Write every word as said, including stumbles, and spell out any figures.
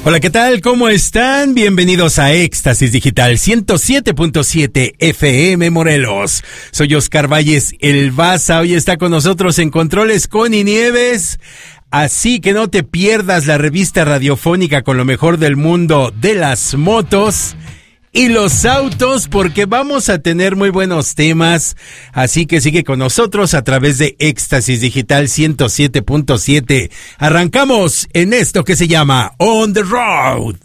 Hola, ¿qué tal? ¿Cómo están? Bienvenidos a Éxtasis Digital ciento siete punto siete F M Morelos. Soy Oscar Valles, el Baza. Hoy está con nosotros en Controles Connie Nieves. Así que no te pierdas la revista radiofónica con lo mejor del mundo de las motos y los autos, porque vamos a tener muy buenos temas. Así que sigue con nosotros a través de Éxtasis Digital ciento siete punto siete. Arrancamos en esto que se llama On the Road.